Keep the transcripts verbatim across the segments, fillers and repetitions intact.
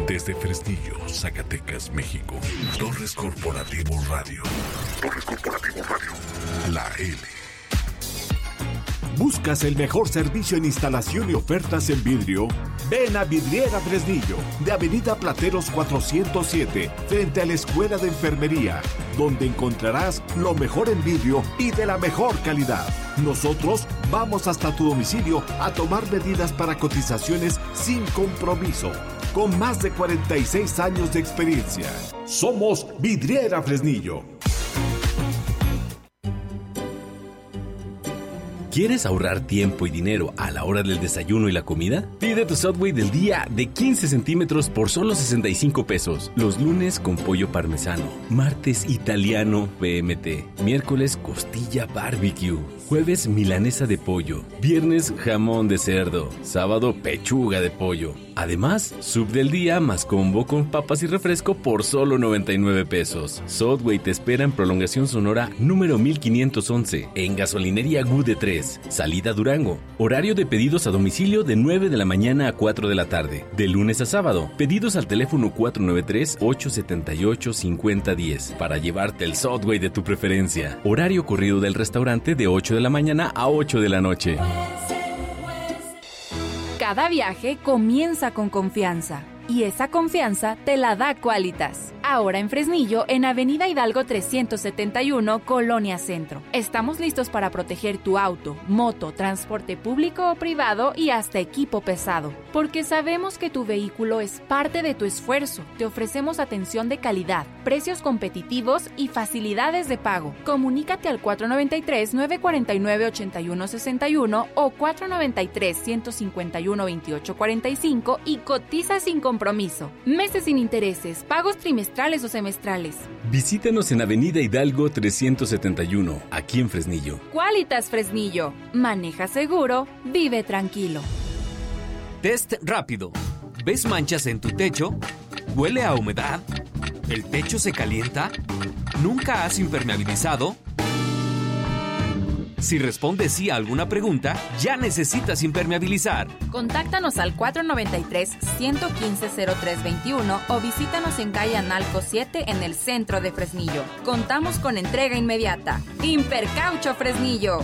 Desde Fresnillo, Zacatecas, México. Torres Corporativo Radio. Torres Corporativo Radio. La L. ¿Buscas el mejor servicio en instalación y ofertas en vidrio? Ven a Vidriera Fresnillo, de Avenida Plateros cuatrocientos siete, frente a la Escuela de Enfermería, donde encontrarás lo mejor en vidrio y de la mejor calidad. Nosotros vamos hasta tu domicilio a tomar medidas para cotizaciones sin compromiso, con más de cuarenta y seis años de experiencia. Somos Vidriera Fresnillo. ¿Quieres ahorrar tiempo y dinero a la hora del desayuno y la comida? Pide tu Subway del día de quince centímetros por solo sesenta y cinco pesos. Los lunes con pollo parmesano, martes italiano B M T, miércoles costilla barbecue, jueves milanesa de pollo, viernes jamón de cerdo, sábado pechuga de pollo. Además, sub del día más combo con papas y refresco por solo noventa y nueve pesos. Subway te espera en Prolongación Sonora número mil quinientos once, en Gasolinería Gude tres, Salida Durango. Horario de pedidos a domicilio de nueve de la mañana a cuatro de la tarde. De lunes a sábado, pedidos al teléfono cuatro nueve tres, ocho siete ocho, cinco cero uno cero para llevarte el Subway de tu preferencia. Horario corrido del restaurante de ocho de la mañana a ocho de la noche. Cada viaje comienza con confianza y esa confianza te la da Qualitas. Ahora en Fresnillo, en Avenida Hidalgo trescientos setenta y uno, Colonia Centro. Estamos listos para proteger tu auto, moto, transporte público o privado y hasta equipo pesado. Porque sabemos que tu vehículo es parte de tu esfuerzo. Te ofrecemos atención de calidad, precios competitivos y facilidades de pago. Comunícate al cuatro nueve tres, nueve cuatro nueve, ocho uno seis uno o cuatro nueve tres, uno cinco uno, veintiocho cuarenta y cinco y cotiza sin compromiso. Meses sin intereses, pagos trimestrales o semestrales. Visítanos en Avenida Hidalgo trescientos setenta y uno, aquí en Fresnillo. Qualitas Fresnillo. Maneja seguro, vive tranquilo. Test rápido. ¿Ves manchas en tu techo? ¿Huele a humedad? ¿El techo se calienta? ¿Nunca has impermeabilizado? Si respondes sí a alguna pregunta, ya necesitas impermeabilizar. Contáctanos al cuatro nueve tres, uno uno cinco, cero tres dos uno o visítanos en calle Analco siete en el centro de Fresnillo. Contamos con entrega inmediata. Impercaucho Fresnillo.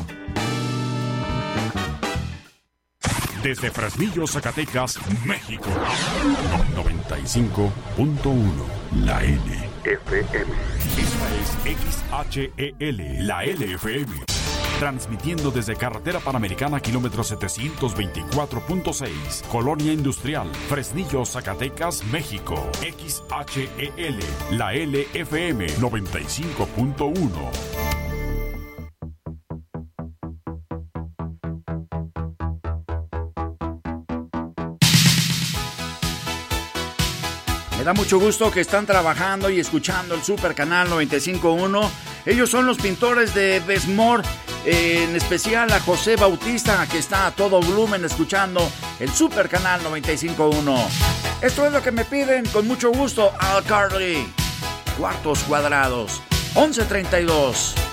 Desde Fresnillo, Zacatecas, México. noventa y cinco punto uno. La L F M. Esta es X H E L, la L F M. Transmitiendo desde Carretera Panamericana, kilómetro setecientos veinticuatro punto seis, Colonia Industrial, Fresnillo, Zacatecas, México. X H E L, la L F M noventa y cinco punto uno. Me da mucho gusto que están trabajando y escuchando el Super Canal noventa y cinco punto uno. Ellos son los pintores de Besmor, eh, en especial a José Bautista, que está a todo volumen escuchando el Super Canal noventa y cinco punto uno. Esto es lo que me piden con mucho gusto. Al Carly, Cuartos Cuadrados, once treinta y dos.